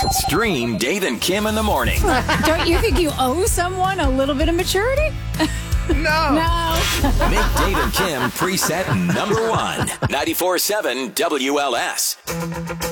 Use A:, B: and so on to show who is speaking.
A: Stream Dave and Kim in the morning.
B: Don't you think you owe someone a little bit of maturity?
C: No.
A: Make Dave and Kim preset number 1. 94.7 WLS.